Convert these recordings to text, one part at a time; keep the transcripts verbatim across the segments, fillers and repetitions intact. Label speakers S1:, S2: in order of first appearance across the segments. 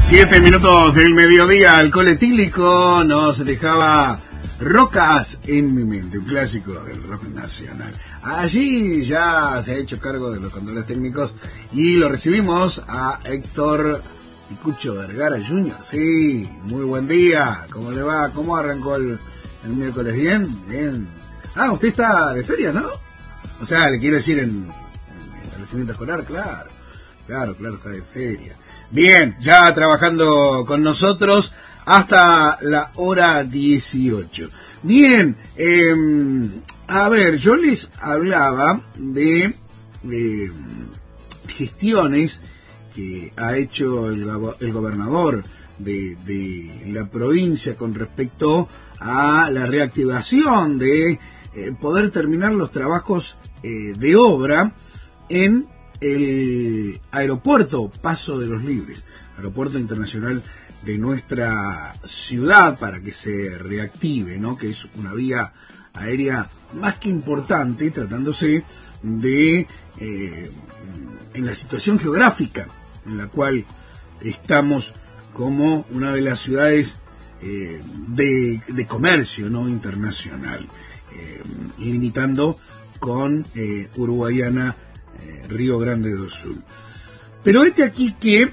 S1: Siete minutos del mediodía, alcohol etílico nos dejaba Rocas en mi mente, un clásico del rock nacional. Allí ya se ha hecho cargo de los controles técnicos y lo recibimos a Héctor Picucho Vergara junior Sí, muy buen día, ¿cómo le va? ¿Cómo arrancó el, el miércoles? ¿Bien? Bien. Ah, usted está de feria, ¿no? O sea, le quiero decir en, en establecimiento escolar, claro. Claro, claro, está de feria. Bien, ya trabajando con nosotros hasta la hora dieciocho. Bien, eh, a ver, yo les hablaba de eh, gestiones que ha hecho el, el gobernador de, de la provincia con respecto a la reactivación de eh, poder terminar los trabajos eh, de obra en el aeropuerto Paso de los Libres, aeropuerto internacional de nuestra ciudad, para que se reactive, ¿no? Que es una vía aérea más que importante, tratándose de eh, en la situación geográfica en la cual estamos como una de las ciudades eh, de, de comercio, ¿no? Internacional, eh, limitando con eh, Uruguayana, Eh, Río Grande do Sul. Pero este aquí que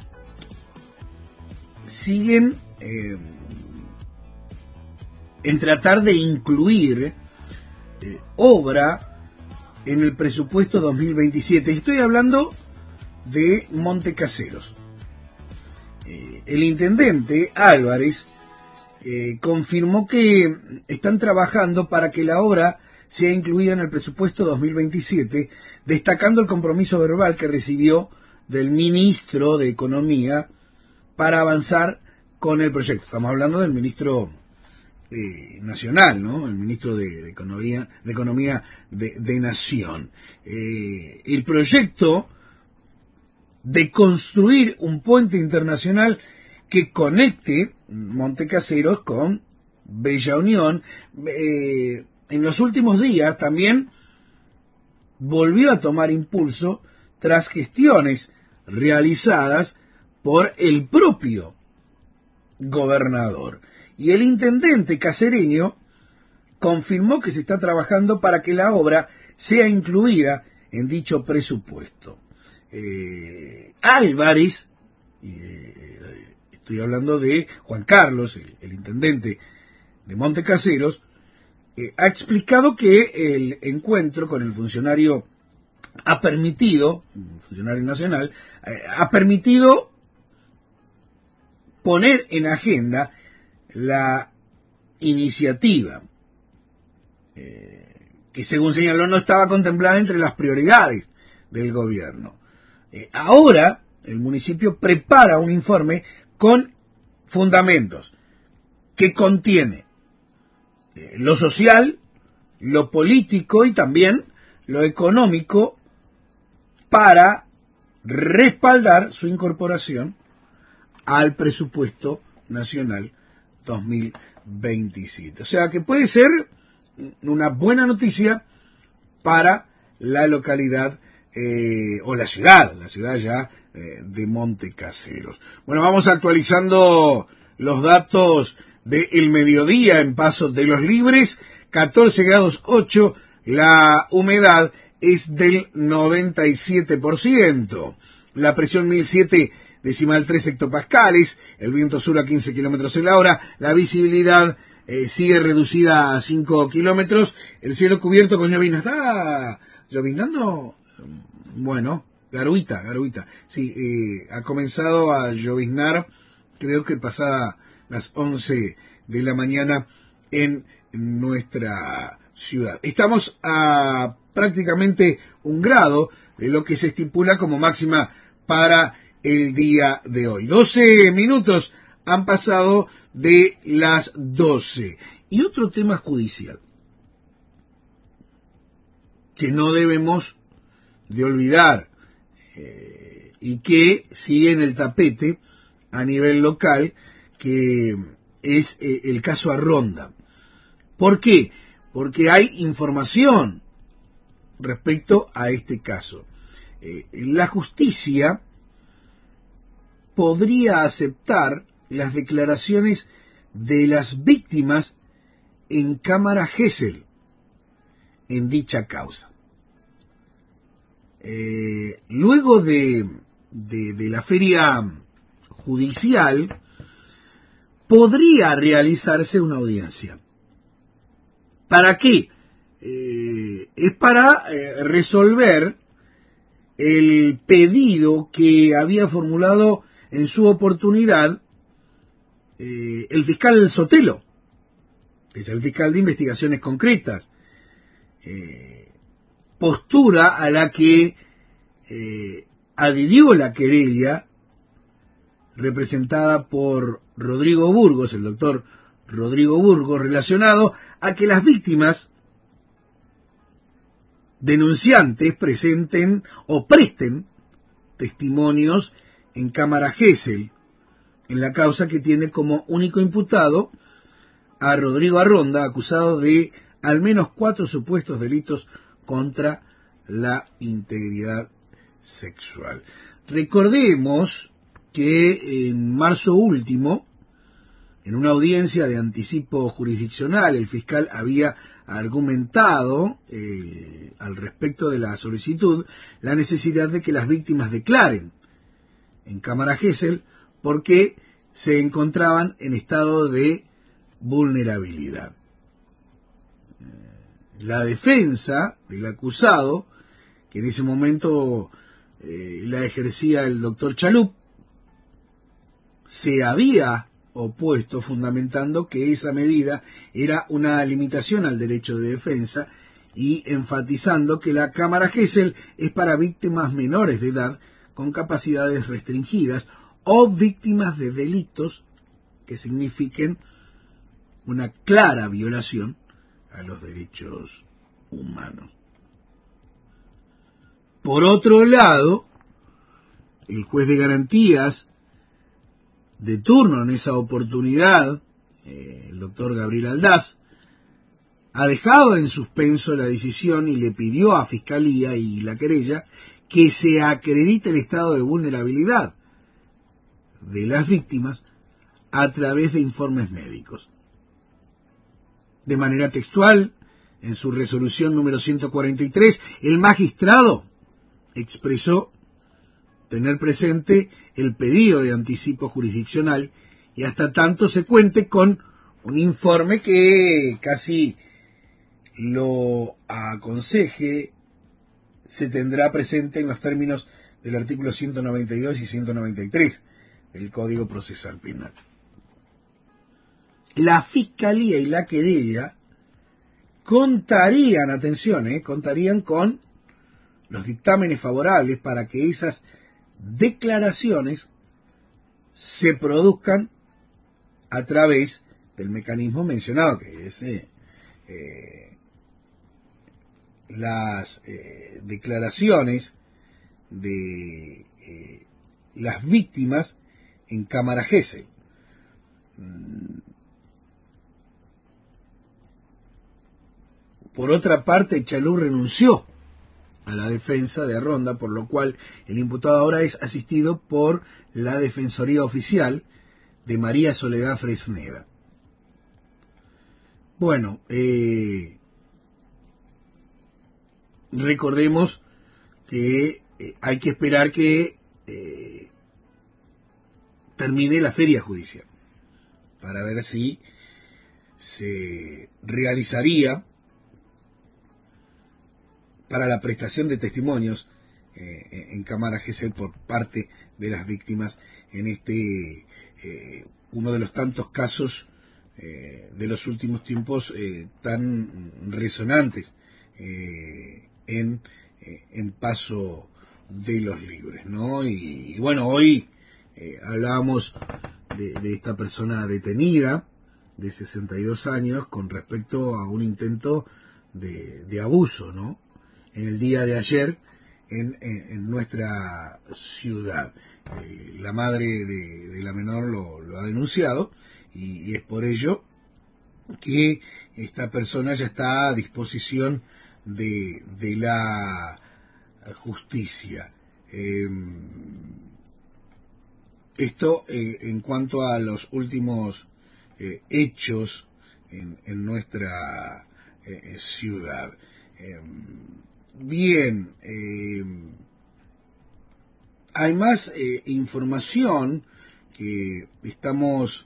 S1: siguen eh, en tratar de incluir eh, obra en el presupuesto dos mil veintisiete. Estoy hablando de Montecaseros. Eh, el intendente Álvarez eh, confirmó que están trabajando para que la obra sea incluida en el presupuesto dos mil veintisiete, destacando el compromiso verbal que recibió del ministro de Economía para avanzar con el proyecto. Estamos hablando del ministro eh, nacional, ¿no? El ministro de, de Economía de, Economía de, de Nación. Eh, el proyecto de construir un puente internacional que conecte Montecaseros con Bella Unión, eh, en los últimos días también volvió a tomar impulso tras gestiones realizadas por el propio gobernador. Y el intendente casereño confirmó que se está trabajando para que la obra sea incluida en dicho presupuesto. Eh, Álvarez, eh, estoy hablando de Juan Carlos, el, el intendente de Montecaseros, Eh, ha explicado que el encuentro con el funcionario ha permitido, funcionario nacional, eh, ha permitido poner en agenda la iniciativa, eh, que según señaló no estaba contemplada entre las prioridades del gobierno. Eh, ahora el municipio prepara un informe con fundamentos que contiene lo social, lo político y también lo económico para respaldar su incorporación al presupuesto nacional dos mil veintisiete. O sea que puede ser una buena noticia para la localidad eh, o la ciudad, la ciudad ya eh, de Montecaseros. Bueno, vamos actualizando los datos del mediodía en Paso de los Libres, catorce grados ocho, la humedad es del noventa y siete por ciento, la presión mil siete decimal tres hectopascales, el viento sur a quince kilómetros en la hora, la visibilidad eh, sigue reducida a cinco kilómetros, el cielo cubierto con llovizna. ¿Está lloviznando? Bueno, garuita, garuita. Sí, eh, ha comenzado a lloviznar, creo que pasada las once de la mañana en nuestra ciudad. Estamos a prácticamente un grado de lo que se estipula como máxima para el día de hoy. doce minutos han pasado de las doce. Y otro tema judicial que no debemos de olvidar eh, y que sigue en el tapete a nivel local, que es eh, el caso Arronda. ¿Por qué? Porque hay información respecto a este caso. Eh, la justicia podría aceptar las declaraciones de las víctimas en cámara Gesell en dicha causa. Eh, luego de, de, de la feria judicial, podría realizarse una audiencia. ¿Para qué? Eh, es para eh, resolver el pedido que había formulado en su oportunidad eh, el fiscal Sotelo, que es el fiscal de investigaciones concretas, eh, postura a la que eh, adhirió la querella representada por Rodrigo Burgos, el doctor Rodrigo Burgos, relacionado a que las víctimas denunciantes presenten o presten testimonios en cámara Gesell en la causa que tiene como único imputado a Rodrigo Arronda, acusado de al menos cuatro supuestos delitos contra la integridad sexual. Recordemos que en marzo último, en una audiencia de anticipo jurisdiccional, el fiscal había argumentado eh, al respecto de la solicitud la necesidad de que las víctimas declaren en cámara Gesell porque se encontraban en estado de vulnerabilidad. La defensa del acusado, que en ese momento eh, la ejercía el doctor Chalup, se había opuesto fundamentando que esa medida era una limitación al derecho de defensa y enfatizando que la cámara Gesell es para víctimas menores de edad con capacidades restringidas o víctimas de delitos que signifiquen una clara violación a los derechos humanos. Por otro lado, el juez de garantías de turno en esa oportunidad, eh, el doctor Gabriel Aldaz, ha dejado en suspenso la decisión y le pidió a Fiscalía y la querella que se acredite el estado de vulnerabilidad de las víctimas a través de informes médicos. De manera textual, en su resolución número ciento cuarenta y tres, el magistrado expresó tener presente el pedido de anticipo jurisdiccional y hasta tanto se cuente con un informe que casi lo aconseje, se tendrá presente en los términos del artículo ciento noventa y dos y ciento noventa y tres del Código Procesal Penal. La Fiscalía y la querella contarían, atención, eh, contarían con los dictámenes favorables para que esas declaraciones se produzcan a través del mecanismo mencionado, que es eh, eh, las eh, declaraciones de eh, las víctimas en cámara Gesell. Por otra parte, Chalup renunció a la defensa de Arronda, por lo cual el imputado ahora es asistido por la Defensoría Oficial de María Soledad Fresneda. Bueno, eh, recordemos que eh, hay que esperar que eh, termine la feria judicial para ver si se realizaría para la prestación de testimonios eh, en cámara Gesell por parte de las víctimas en este eh, uno de los tantos casos eh, de los últimos tiempos eh, tan resonantes eh, en, eh, en Paso de los Libres, ¿no? Y, y bueno, hoy eh, hablábamos de, de esta persona detenida de sesenta y dos años con respecto a un intento de, de abuso, ¿no? En el día de ayer en, en, en nuestra ciudad. Eh, la madre de, de la menor lo, lo ha denunciado y, y es por ello que esta persona ya está a disposición de, de la justicia. Eh, Esto eh, en cuanto a los últimos eh, hechos en, en nuestra eh, ciudad. Eh, bien, eh, hay más eh, información que estamos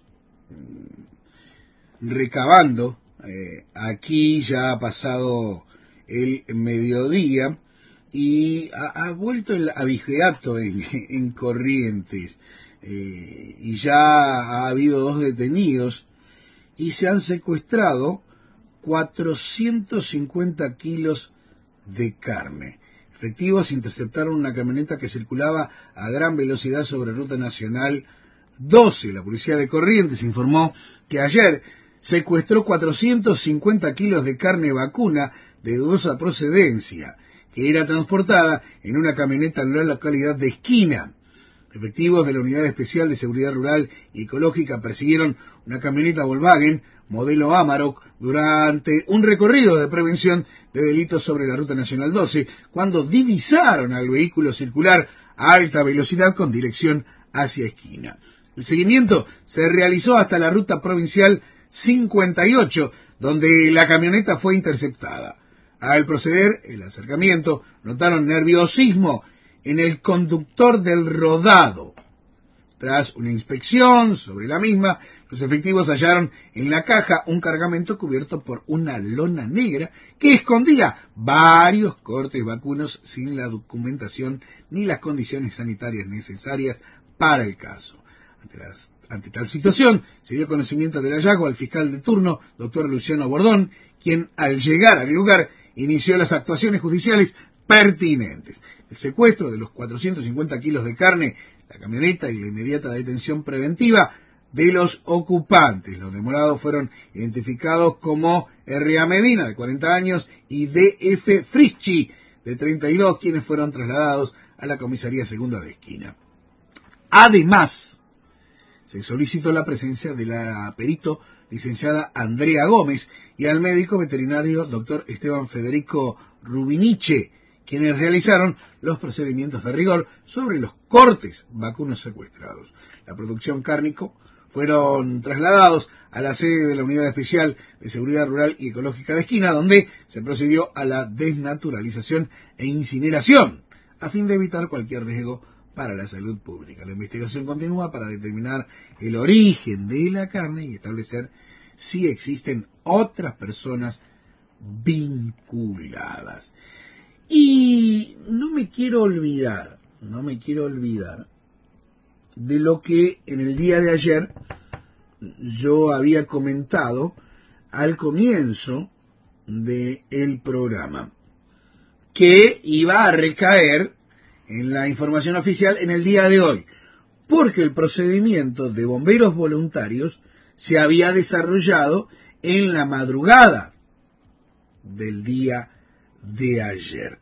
S1: mm, recabando. Eh, aquí ya ha pasado el mediodía y ha, ha vuelto el abigeato en, en Corrientes. Eh, y ya ha habido dos detenidos y se han secuestrado cuatrocientos cincuenta kilos de carne. Efectivos interceptaron una camioneta que circulaba a gran velocidad sobre Ruta Nacional doce. La policía de Corrientes informó que ayer secuestró cuatrocientos cincuenta kilos de carne vacuna de dudosa procedencia, que era transportada en una camioneta en la localidad de Esquina. Efectivos de la Unidad Especial de Seguridad Rural y Ecológica persiguieron una camioneta Volkswagen modelo Amarok durante un recorrido de prevención de delitos sobre la Ruta Nacional doce, cuando divisaron al vehículo circular a alta velocidad con dirección hacia Esquina. El seguimiento se realizó hasta la Ruta Provincial cincuenta y ocho, donde la camioneta fue interceptada. Al proceder el acercamiento, notaron nerviosismo en el conductor del rodado. Tras una inspección sobre la misma, los efectivos hallaron en la caja un cargamento cubierto por una lona negra que escondía varios cortes vacunos sin la documentación ni las condiciones sanitarias necesarias para el caso. Ante, las, ante tal situación, se dio conocimiento del hallazgo al fiscal de turno, doctor Luciano Bordón, quien al llegar al lugar inició las actuaciones judiciales pertinentes. El secuestro de los cuatrocientos cincuenta kilos de carne, la camioneta y la inmediata detención preventiva de los ocupantes. Los demorados fueron identificados como R A Medina, de cuarenta años, y D F Frischi, de treinta y dos, quienes fueron trasladados a la comisaría segunda de Esquina. Además, se solicitó la presencia de la perito licenciada Andrea Gómez y al médico veterinario doctor Esteban Federico Rubiniche, quienes realizaron los procedimientos de rigor sobre los cortes vacunos secuestrados. La producción cárnico fueron trasladados a la sede de la Unidad Especial de Seguridad Rural y Ecológica de Esquina, donde se procedió a la desnaturalización e incineración, a fin de evitar cualquier riesgo para la salud pública. La investigación continúa para determinar el origen de la carne y establecer si existen otras personas vinculadas. Y no me quiero olvidar, no me quiero olvidar de lo que en el día de ayer yo había comentado al comienzo del programa, que iba a recaer en la información oficial en el día de hoy, porque el procedimiento de bomberos voluntarios se había desarrollado en la madrugada del día de ayer.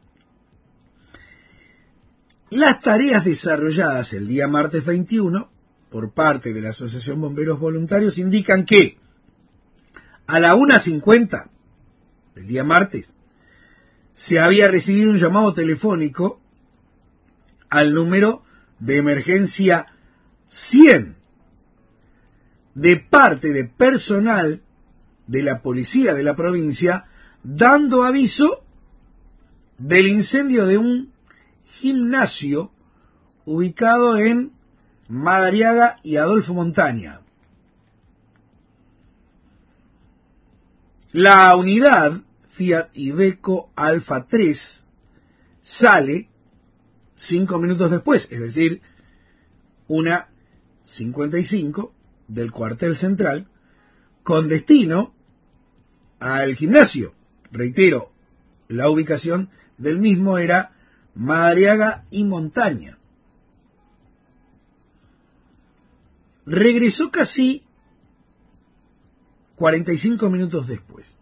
S1: Las tareas desarrolladas el día martes veintiuno por parte de la Asociación Bomberos Voluntarios indican que a la una cincuenta del día martes se había recibido un llamado telefónico al número de emergencia cien de parte de personal de la policía de la provincia, dando aviso del incendio de un gimnasio ubicado en Madariaga y Adolfo Montaña. La unidad Fiat Iveco Alfa tres sale cinco minutos después, es decir, una cincuenta y cinco del cuartel central, con destino al gimnasio. Reitero, la ubicación del mismo era Madariaga y Montaña. Regresó casi cuarenta y cinco minutos después,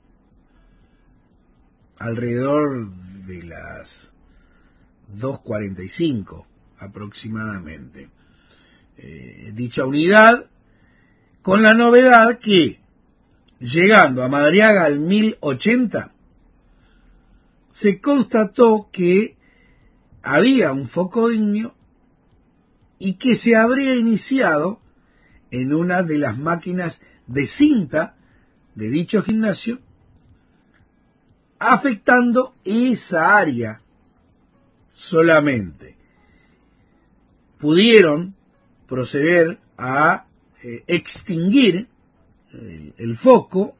S1: alrededor de las dos cuarenta y cinco aproximadamente. Eh, dicha unidad, con la novedad que, llegando a Madariaga al mil ochenta, se constató que había un foco ígneo y que se habría iniciado en una de las máquinas de cinta de dicho gimnasio, afectando esa área solamente. Pudieron proceder a eh, extinguir el, el foco,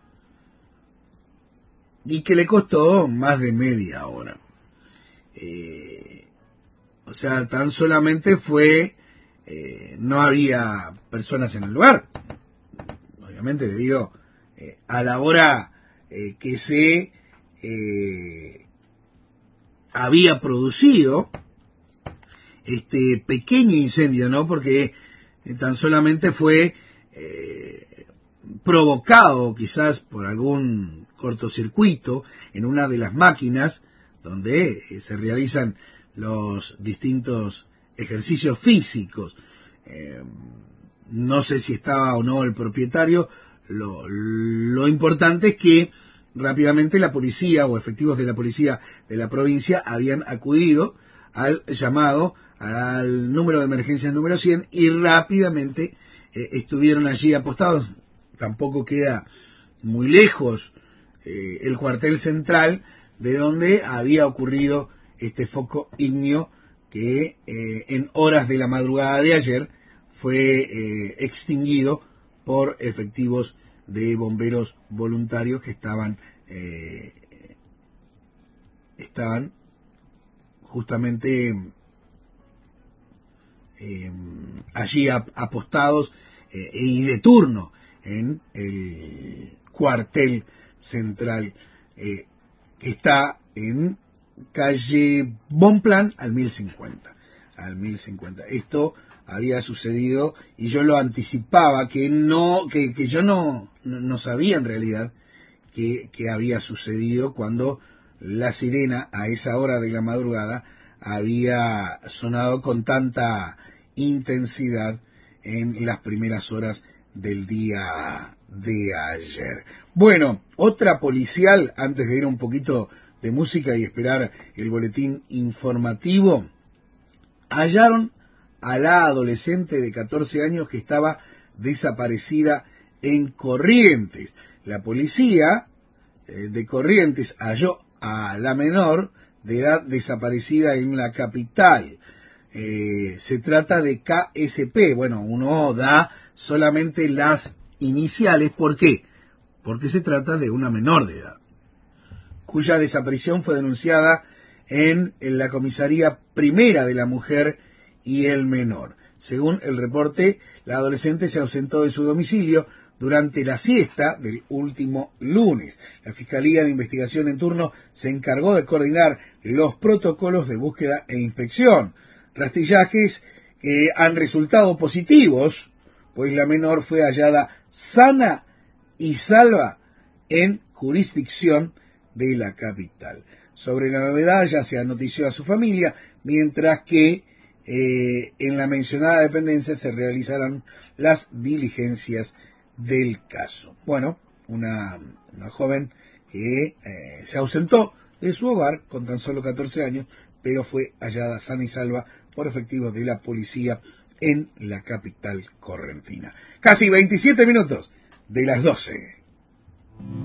S1: y que le costó más de media hora. Eh, o sea, tan solamente fue, eh, no había personas en el lugar, obviamente debido eh, a la hora eh, que se eh, había producido este pequeño incendio, ¿no? Porque eh, tan solamente fue eh, provocado quizás por algún cortocircuito en una de las máquinas donde eh, se realizan los distintos ejercicios físicos. Eh, no sé si estaba o no el propietario. Lo, lo importante es que rápidamente la policía o efectivos de la policía de la provincia habían acudido al llamado al número de emergencias número cien y rápidamente eh, estuvieron allí apostados. Tampoco queda muy lejos eh, el cuartel central de donde había ocurrido este foco ígneo que eh, en horas de la madrugada de ayer fue eh, extinguido por efectivos de bomberos voluntarios que estaban eh, estaban justamente eh, allí apostados eh, y de turno en el cuartel central eh, que está en calle Bonplan al mil cincuenta. Al mil cincuenta. Esto había sucedido y yo lo anticipaba, que no, que, que yo no, no sabía en realidad que, que había sucedido cuando la sirena a esa hora de la madrugada había sonado con tanta intensidad en las primeras horas del día de ayer. Bueno, otra policial, antes de ir un poquito de música y esperar el boletín informativo, hallaron a la adolescente de catorce años que estaba desaparecida en Corrientes. La policía eh, de Corrientes halló a la menor de edad desaparecida en la capital. Eh, se trata de K S P. Bueno, uno da solamente las iniciales. ¿Por qué? Porque se trata de una menor de edad, cuya desaparición fue denunciada en, en la comisaría primera de la mujer y el menor. Según el reporte, la adolescente se ausentó de su domicilio durante la siesta del último lunes. La Fiscalía de Investigación en turno se encargó de coordinar los protocolos de búsqueda e inspección. Rastrillajes que han resultado positivos, pues la menor fue hallada sana y salva en jurisdicción de la capital. Sobre la novedad ya se notició a su familia, mientras que eh, en la mencionada dependencia se realizarán las diligencias del caso. Bueno, una, una joven que eh, se ausentó de su hogar con tan solo catorce años, pero fue hallada sana y salva por efectivos de la policía en la capital correntina. Casi veintisiete minutos de las doce.